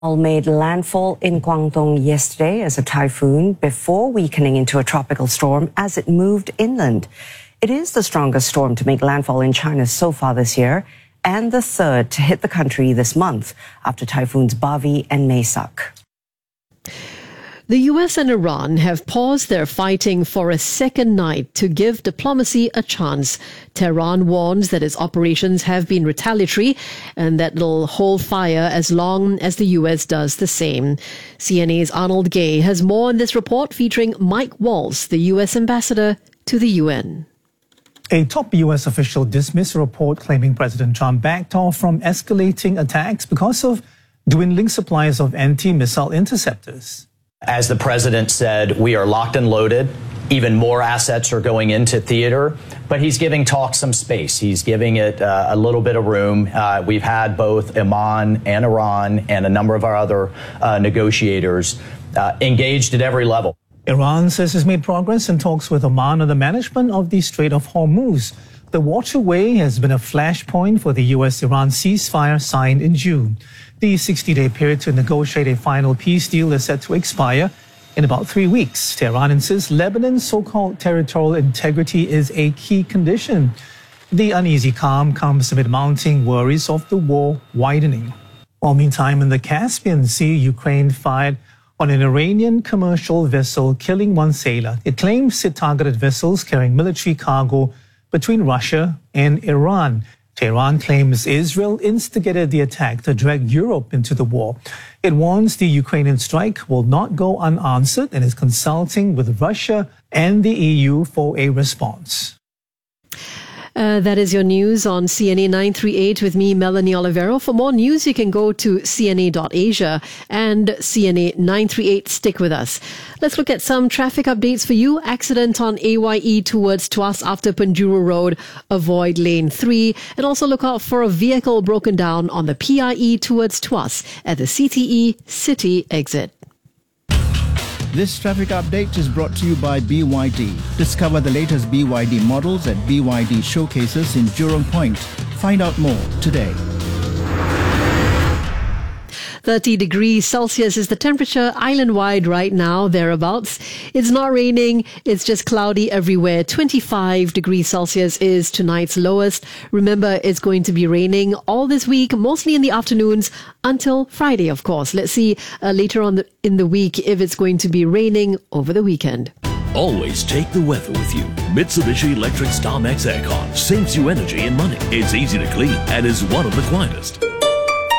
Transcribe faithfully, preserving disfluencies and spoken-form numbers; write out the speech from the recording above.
Made landfall in Guangdong yesterday as a typhoon before weakening into a tropical storm as it moved inland. It is the strongest storm to make landfall in China so far this year and the third to hit the country this month after typhoons Bavi and Maisak. The U S and Iran have paused their fighting for a second night to give diplomacy a chance. Tehran warns that its operations have been retaliatory and that it'll hold fire as long as the U S does the same. C N A's Arnold Gay has more on this report featuring Mike Waltz, the U S ambassador to the U N. A top U S official dismissed a report claiming President Trump backed off from escalating attacks because of dwindling supplies of anti-missile interceptors. As the president said, we are locked and loaded. Even more assets are going into theater, but he's giving talk some space. He's giving it uh, a little bit of room. Uh, we've had both Oman and Iran and a number of our other uh, negotiators uh, engaged at every level. Iran says it's made progress in talks with Oman on the management of the Strait of Hormuz. The waterway has been a flashpoint for the U S-Iran ceasefire signed in June. The sixty-day period to negotiate a final peace deal is set to expire in about three weeks. Tehran insists Lebanon's so-called territorial integrity is a key condition. The uneasy calm comes amid mounting worries of the war widening. While meantime, in the Caspian Sea, Ukraine fired on an Iranian commercial vessel, killing one sailor. It claims it targeted vessels carrying military cargo between Russia and Iran. Tehran claims Israel instigated the attack to drag Europe into the war. It warns the Ukrainian strike will not go unanswered and is consulting with Russia and the E U for a response. Uh, that is your news on C N A nine thirty-eight with me, Melanie Olivero. For more news, you can go to C N A dot Asia and C N A nine thirty-eight. Stick with us. Let's look at some traffic updates for you. Accident on A Y E towards Tuas after Penjuru Road. Avoid lane three. And also look out for a vehicle broken down on the P I E towards Tuas at the C T E City exit. This traffic update is brought to you by B Y D. Discover the latest B Y D models at B Y D showcases in Jurong Point. Find out more today. thirty degrees Celsius is the temperature island-wide right now, thereabouts. It's not raining, it's just cloudy everywhere. twenty-five degrees Celsius is tonight's lowest. Remember, it's going to be raining all this week, mostly in the afternoons until Friday, of course. Let's see uh, later on the, in the week if it's going to be raining over the weekend. Always take the weather with you. Mitsubishi Electric Starmax Aircon saves you energy and money. It's easy to clean and is one of the quietest.